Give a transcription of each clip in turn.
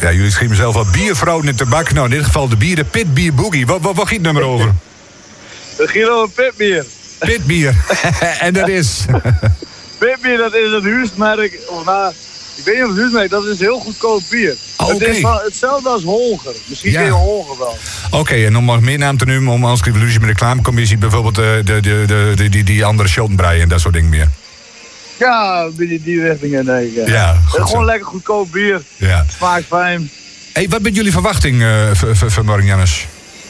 Ja, jullie schrijven zelf al biervrouw in tabak. Nou, in dit geval de bier, de Pitbier Boogie. Wat gaat het nummer over? Het ging over pitbier. Pitbier. En dat is... Pitbier, dat is het huismerk, of nou, ik weet niet of het huismerk, dat is heel goedkoop bier. Oh, Het is wel hetzelfde als Holger. Misschien ken je Holger wel. Oké, en om nog meer naam te noemen, om als revolutie met de reclamecommissie, bijvoorbeeld die andere Schottenbrei en dat soort dingen meer. Ja, die richting in denk ik. Ja, goed gewoon zo. lekker goedkoop bier. Ja. Smaakt fijn. Hey, wat bent jullie verwachting voor morgen, Jannes?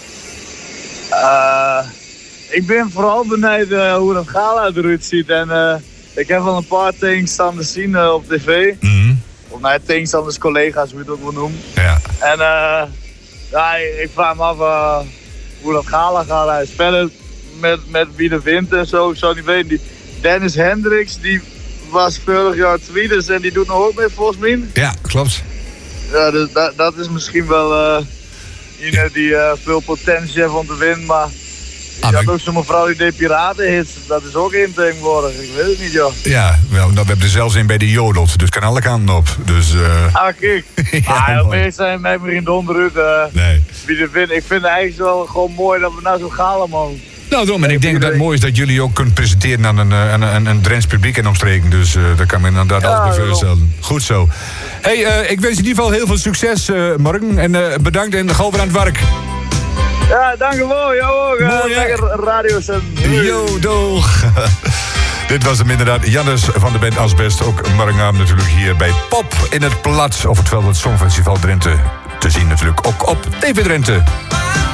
Ik ben vooral benieuwd hoe het gala eruit ziet. En ik heb wel een paar tegenstanders zien op tv. Of nou, tegenstanders, collega's, hoe je het ook wil noemen. Ja. En ja, ik vraag me af hoe dat gala gaat uitspelen met wie er wint en zo. Ik zou niet weten. Die Dennis Hendricks, die was vorig jaar tweede en die doet nog ook mee volgens mij. Ja, klopt. Ja, dus dat is misschien wel iemand die veel potentie heeft om te winnen, maar je had ook zo'n mevrouw die deed piratenhits, dat is ook één tegenwoordig, ik weet het niet joh. Ja, wel, we hebben er zelfs een bij de Jodelt, dus kan alle kanten op. Dus, kijk. Meestal mij maar geen donder uit nee. Wie er wint. Ik vind het eigenlijk wel gewoon mooi dat we nou zo'n gala mogen. Nou, daarom. En ik denk dat het mooi is dat jullie ook kunnen presenteren aan een Drents publiek en omstreken. Dus daar kan men inderdaad alles bij voorstellen. Goed zo. Hey, ik wens je in ieder geval heel veel succes morgen. En bedankt en gauw weer aan het werk. Ja, dankjewel. Jou ook. Mooi, lekker radio's en... Yo, doeg. Dit was hem inderdaad. Jannes van de band Asbest. Ook morgenavond natuurlijk hier bij Pop in het Plat. Of het Songfestival Drenthe te zien natuurlijk. Ook op TV Drenthe.